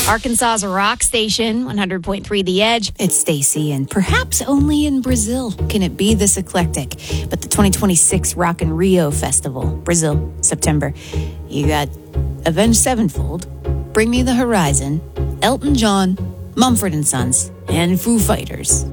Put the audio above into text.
Arkansas's rock station, 100.3 The Edge. It's Stacy, and perhaps only in Brazil can it be this eclectic. But the 2026 Rock in Rio Festival, Brazil, September. You got Avenged Sevenfold, Bring Me the Horizon, Elton John, Mumford & Sons, and Foo Fighters.